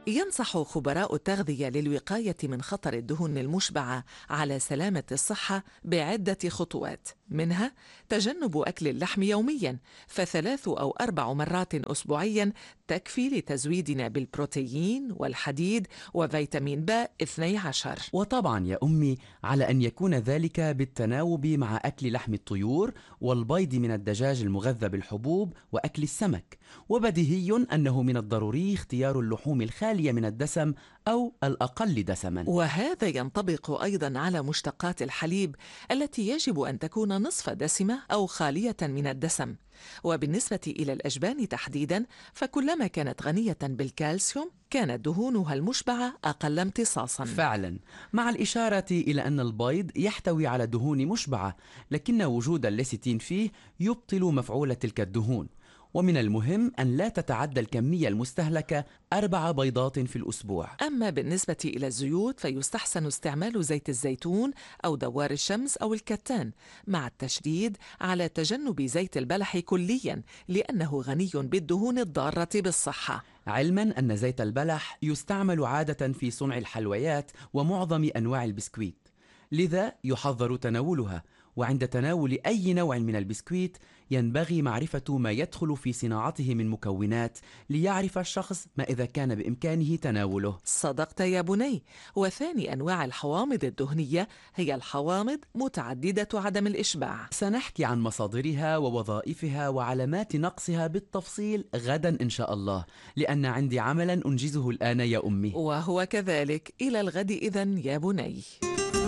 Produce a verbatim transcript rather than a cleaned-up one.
ينصح خبراء التغذية للوقاية من خطر الدهون المشبعة على سلامة الصحة بعدة خطوات، منها تجنب أكل اللحم يومياً، فثلاث أو أربع مرات أسبوعياً تكفي لتزويدنا بالبروتين والحديد وفيتامين ب اثني عشر. وطبعا يا أمي على أن يكون ذلك بالتناوب مع أكل لحم الطيور والبيض من الدجاج المغذى بالحبوب وأكل السمك. وبديهي أنه من الضروري اختيار اللحوم الخالية من الدسم أو الأقل دسما. وهذا ينطبق أيضا على مشتقات الحليب التي يجب أن تكون نصف دسمة أو خالية من الدسم. وبالنسبة إلى الأجبان تحديدا، فكلما كانت غنية بالكالسيوم كانت دهونها المشبعة أقل امتصاصا. فعلا، مع الإشارة إلى أن البيض يحتوي على دهون مشبعة، لكن وجود الليستين فيه يبطل مفعول تلك الدهون. ومن المهم أن لا تتعدى الكمية المستهلكة أربع بيضات في الأسبوع. أما بالنسبة إلى الزيوت فيستحسن استعمال زيت الزيتون أو دوار الشمس أو الكتان، مع التشديد على تجنب زيت البلح كلياً لأنه غني بالدهون الضارة بالصحة. علماً أن زيت البلح يستعمل عادة في صنع الحلويات ومعظم أنواع البسكويت، لذا يحظر تناولها. وعند تناول أي نوع من البسكويت ينبغي معرفة ما يدخل في صناعته من مكونات ليعرف الشخص ما إذا كان بإمكانه تناوله. صدقت يا بني. وثاني أنواع الحوامض الدهنية هي الحوامض متعددة عدم الإشباع. سنحكي عن مصادرها ووظائفها وعلامات نقصها بالتفصيل غدا إن شاء الله، لأن عندي عملا أنجزه الآن يا أمي. وهو كذلك. إلى الغد إذن يا بني.